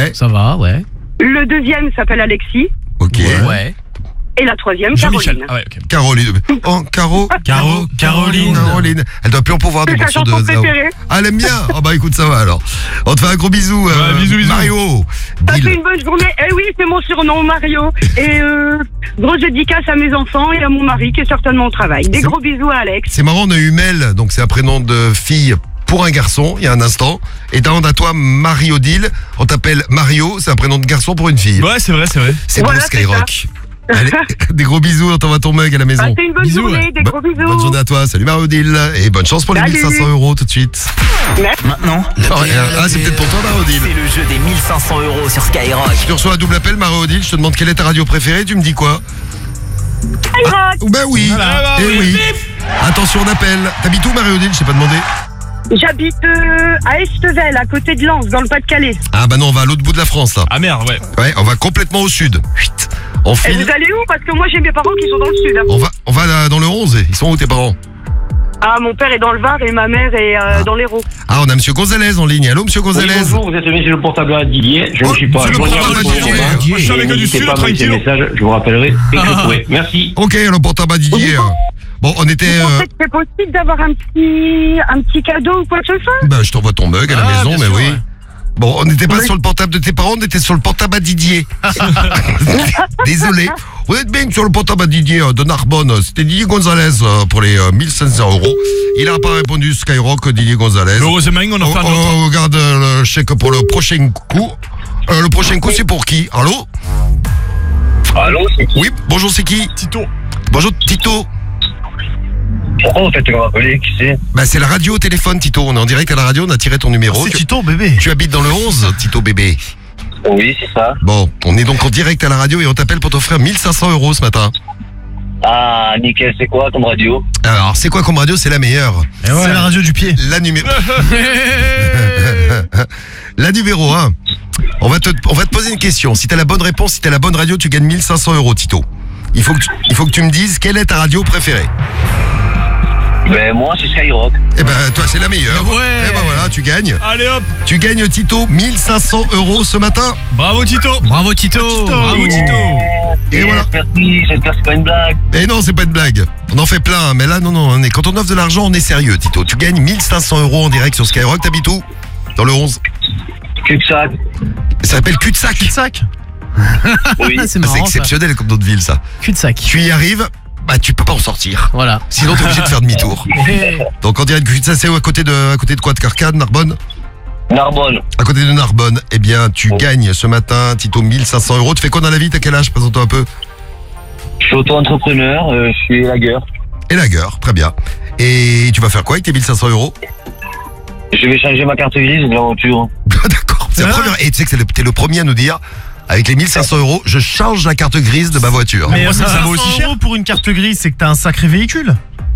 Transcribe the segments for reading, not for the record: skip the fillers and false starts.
Ouais. Ça va, ouais. Le deuxième s'appelle Alexis. Ok. Ouais. Et la troisième, Jean-Michel. Caroline. Ah ouais, ok. Caroline. Oh, Caroline. Elle doit plus en pouvoir des C'est sa morceaux de chanson Zao. préférée. Ah, elle aime bien. Oh bah écoute, ça va alors. On te fait un gros bisou. Bisous. Mario. Passez Deal. une bonne journée. Eh oui, c'est mon surnom, Mario. Et grosse dédicace à mes enfants et à mon mari qui est certainement au travail. Des gros bisous à Alex. C'est marrant, on a eu Mel, donc c'est un prénom de fille pour un garçon, il y a un instant. Et t'as à toi Mario Deal, on t'appelle Mario, c'est un prénom de garçon pour une fille. Ouais, c'est vrai. C'est Voilà, beau c'est Skyrock. Allez, des gros bisous, on t'envoie ton mug à la maison. Passez une bonne Bisous, journée, ouais. des gros bisous. Bonne journée à toi, salut Mario Deal. Et bonne chance pour les Salut. 1500 € tout de suite. Maintenant, Ah, c'est peut-être pour toi Mario Deal. c'est le jeu des 1500 € sur Skyrock. Tu reçois un double appel Mario Deal, je te demande quelle est ta radio préférée, tu me dis quoi? Skyrock. Ben oui, Voilà. eh oui. Attention, on appelle. T'habites où Mario Deal, je t'ai pas demandé. J'habite à Estevel, à côté de Lens, dans le Pas-de-Calais. Ah bah non, on va à l'autre bout de la France là. Ah merde, ouais. Ouais, on va complètement au sud. Chut. On Et file. vous allez où? Parce que moi, j'ai mes parents qui sont dans le sud. hein. On va là, dans le 11. Ils sont où tes parents? Ah, mon père est dans le Var et ma mère est dans l'Hérault. Ah, on a Monsieur Gonzalez en ligne. Allô, Monsieur Oui, Gonzalez. bonjour, vous êtes bien sur le portable à Didier. Je Oh, ne suis pas c'est le joignable portable pour à le Didier. moment. Moi, je suis avec Et du n'hésitez sud, pas à me laisser tranquille. un message, je vous rappellerai dès que je pourrai. Merci. Ok, le portable à Didier. Bon, on était. Vous pensez que c'est possible d'avoir un petit cadeau ou quoi que ce soit? Bah, je t'envoie ton mug à la maison, bien mais sûr, oui. ouais. Bon, on n'était pas sur le portable de tes parents, on était sur le portable à Didier. Désolé. Vous êtes bien sur le portable à Didier de Narbonne. C'était Didier Gonzalez pour les 1500 €. Il n'a pas répondu Skyrock, Didier Gonzalez. Heureusement, on a fait un autre. On regarde le chèque pour le prochain coup. Le prochain coup, c'est pour qui? Allô? Allô, c'est qui? Oui, bonjour, c'est qui? Tito. Bonjour, Tito. Pourquoi vous faites que m'appeler? Qui c'est? Bah, c'est la radio au téléphone, Tito. On est en direct à la radio, on a tiré ton numéro. C'est Tito, bébé. Tu habites dans le 11, Tito bébé. Oui, c'est ça. Bon, on est donc en direct à la radio et on t'appelle pour t'offrir 1500 € ce matin. Ah, nickel, c'est quoi comme radio? Alors, c'est quoi comme radio? C'est la meilleure. C'est la radio du pied. La numéro... La numéro 1. On va te poser une question. Si t'as la bonne réponse, si t'as la bonne radio, tu gagnes 1500 €, Tito. Il faut que tu me dises quelle est ta radio préférée. Ben, moi, c'est Skyrock. Eh ben, toi, c'est la meilleure. Ouais. Eh ben voilà, tu gagnes. Allez hop. Tu gagnes, Tito, 1500 € ce matin. Bravo Tito. Bravo Tito. Bravo Tito. Et voilà. Merci, j'espère que c'est pas une blague. Et non, c'est pas une blague. On en fait plein, mais là, non. Quand on offre de l'argent, on est sérieux, Tito. Tu gagnes 1500 € en direct sur Skyrock. T'habites où? Dans le 11. Cul-de-sac. Ça s'appelle cul-de-sac. Cul-de-sac. Oui. C'est marrant. C'est exceptionnel comme notre ville, ça. Cul-de-sac. Tu y arrives, bah tu peux pas en sortir. Voilà. Sinon, t'es obligé de faire demi-tour. Donc, en direct, cul-de-sac, c'est à côté de quoi? De Carcade, Narbonne? Narbonne. À côté de Narbonne. Eh bien, tu gagnes ce matin, Tito, 1500 €. Tu fais quoi dans la vie? T'as quel âge? Présente-toi un peu. Je suis auto-entrepreneur, je suis lagueur. Et lagueur, très bien. Et tu vas faire quoi avec tes 1500 €? Je vais changer ma carte grise de la voiture. D'accord. C'est la première. Et tu sais que t'es le premier à nous dire, avec les 1500 €, je change la carte grise de ma voiture. Mais Moi, ça 500 vaut aussi cher. € pour une carte grise, c'est que t'as un sacré véhicule.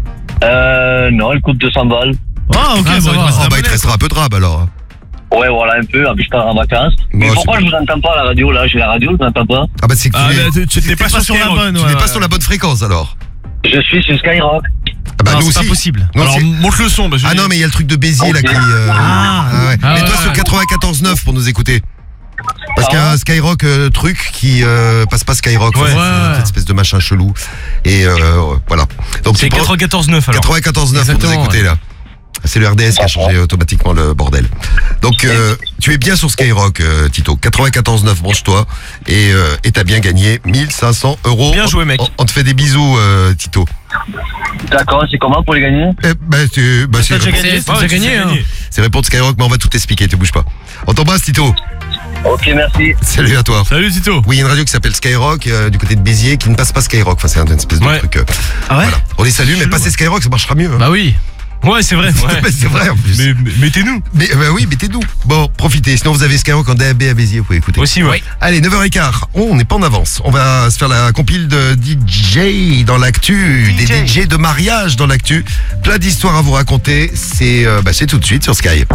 Non, elle coûte 200 balles. Ah ok, Ah, ça va. Oh, bah, il te restera un peu de rab alors. Ouais, voilà, un peu, je pars en vacances. Mais Bon, pourquoi je vous entends pas à la radio, là? J'ai la radio, je vous entends pas. Ah bah c'est que Ah, tu bah, tu n'es pas sur sur la Skyrock. bonne. n'es pas sur la bonne fréquence alors. Je suis sur Skyrock. Ah bah Non, nous c'est aussi. pas possible. Nous Alors aussi. monte le son. Bah, Ah non mais il y a le truc de Béziers là Ok. qui. Ah. Ouais. Ah, Mets-toi ouais. sur 94.9 pour nous écouter. Parce qu'il y a un Skyrock truc qui passe pas Skyrock. Ouais. C'est Ouais. cette espèce de machin chelou. Et voilà. Donc C'est tu prends 94.9 alors. 94.9 pour nous Exactement, écouter là. C'est le RDS qui a changé automatiquement le bordel. Donc tu es bien sur Skyrock, Tito. 94.9, branche-toi. Et t'as bien gagné 1500 €. Bien joué, mec. On te fait des bisous, Tito. D'accord, c'est comment pour les gagner? C'est T'as déjà gagné. T'as déjà gagné, hein. c'est répondre Skyrock, mais on va tout expliquer, tu bouges pas. On t'embrasse, Tito. Ok, merci. Salut à toi. Salut Tito. Oui, il y a une radio qui s'appelle Skyrock du côté de Béziers qui ne passe pas Skyrock. Enfin, c'est une espèce de Ouais. truc. Ah ouais. Voilà. On les salue, mais passer Skyrock, ça marchera mieux. Hein. Bah oui. Ouais, c'est vrai. Ouais. Mais c'est vrai en plus. Mais mettez-nous. Mais bah oui, mettez-nous. Bon, profitez. Sinon, vous avez Skyrock en DAB à Béziers, vous pouvez écouter. Aussi, ouais. Allez, 9h15. Oh, on n'est pas en avance. On va se faire la compile de DJ dans l'actu, des DJ de mariage dans l'actu. Plein d'histoires à vous raconter. C'est tout de suite sur Sky.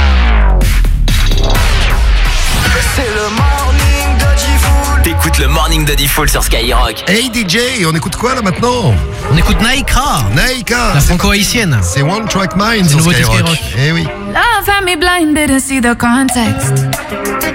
C'est le morning de Diffoul. T'écoutes le morning de Diffoul sur Skyrock. Hey DJ, on écoute quoi là maintenant? On écoute Naika. Naika. La franco-haïtienne. C'est One Track Mind C'est sur nouveau de Skyrock. Skyrock. Eh oui. Love had me blinded to see the context.